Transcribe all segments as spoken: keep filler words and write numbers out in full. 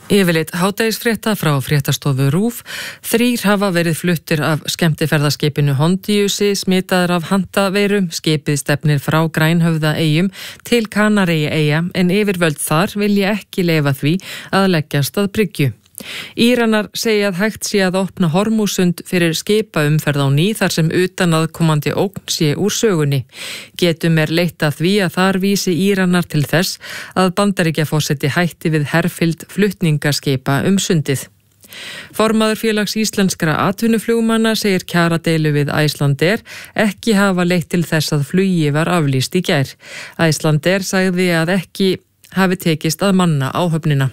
Yfirleitt hádegisfrétta frá fréttastofu RÚV. Þrír hafa verið fluttir af skemmtiferðaskipinu Hondiusi smitaðir af handaveiru. Skipið stefnir frá Grænhöfðaeyjum til Kanaríeyja en yfirvöld þar vilja ekki leyfa því að leggjast að bryggju. Íranar segja að hægt sé að opna Hormúsund fyrir skipaumferð á ný þar sem utanaðkomandi ógn sé úr sögunni. Getum er leitt að því að þar vísi Íranar til þess að Bandaríkjaforseti hætti við herfylgd flutningaskipa um sundið. Formaður félags íslenskra atvinnuflugmanna segir kjaradeilu við Icelandair ekki hafa leitt til þess að flugi var aflýst í gær. Icelandair sagði að ekki hafi tekist að manna áhöfnina.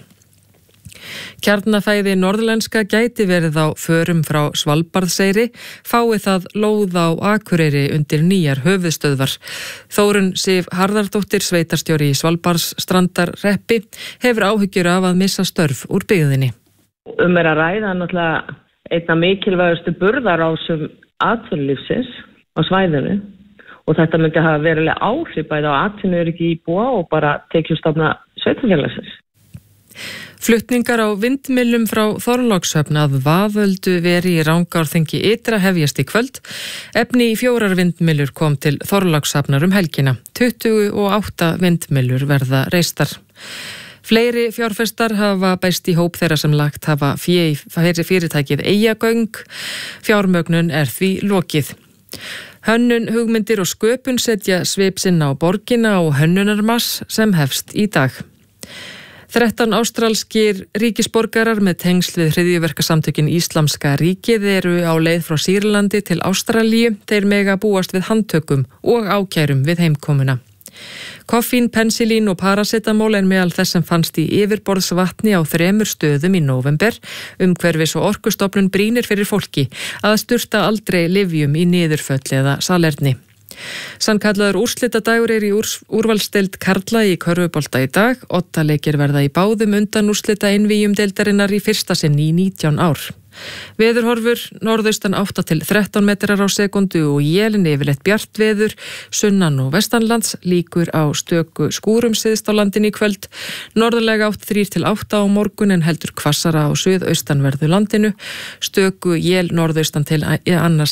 Kjarnafæði norðlenska gæti verið á förum frá Svalbarðseyri, fái það lóð á Akureyri undir nýjar höfuðstöðvar. Þórunn Sif Harðardóttir, sveitarstjóri í Svalbarðsstrandarhreppi, hefur áhyggjur af að missa störf úr byggðinni. Um er að ræða náttúrulega einna mikilvægustu burðarásum atvinnulífsins á svæðinu og þetta myndi hafa verulega áhrif bæði á atvinnuöryggi íbúa og bara tekjustofna sveitarfélagsins. Flutningar á vindmyllum frá Þorlákshöfn að Vaðöldu veri í Rangárþingi ytra hefjast í kvöld. Efni í fjórar vindmyllur kom til Þorlákshafnar um helgina. tuttugu og átta vindmyllur verða reistar. Fleiri fjárfestar hafa bæst í hóp þeirra sem lagt hafa fé í fyrirtækið Eyjagöng. Fjármögnun er því lokið. Hönnun, hugmyndir og sköpun setja svip sinn á borgina og hönnunarmars sem hefst í dag. þrettán ástralskir ríkisborgarar með tengsl við hryðjuverkasamtökin Íslamska ríkið eru á leið frá Sýrlandi til Ástralíu. Þeir mega búast við handtökum og ákærum við heimkomuna. Koffín, pensilín og paracetamól er meðal þess sem fannst í yfirborðsvatni á þremur stöðum í nóvember. Umhverfis og orkustofnun brýnir fyrir fólki að sturta aldrei lyfjum í niðurföll eða salerni. Sannkallaður úrslitadagur er í úr, úrvalsdeild karla í körfubolta í dag. Oddaleikir verða í báðum undan úrslita einvígjum deildarinnar í fyrsta sinn í nítján ár. Veðurhorfur, norðaustan átta til þrettán metrar á sekundu og élin yfirleitt bjart veður, sunnan og vestanlands, líkur á stöku skúrum syðst á landinu í kvöld. Norðarlega átt þrír til átta á morgun en heldur hvassara á suðaustanverðu landinu. Stöku él norðaustan til annars